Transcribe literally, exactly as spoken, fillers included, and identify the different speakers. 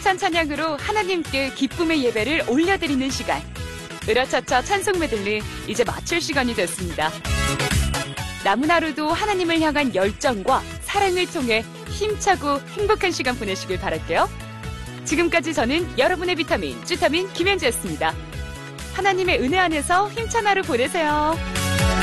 Speaker 1: 칭찬 찬양으로 하나님께 기쁨의 예배를 올려드리는 시간. 으라차차 찬송 메들리 이제 마칠 시간이 됐습니다. 남은 하루도 하나님을 향한 열정과 사랑을 통해 힘차고 행복한 시간 보내시길 바랄게요. 지금까지 저는 여러분의 비타민, 쭈타민 김현주였습니다. 하나님의 은혜 안에서 힘찬 하루 보내세요.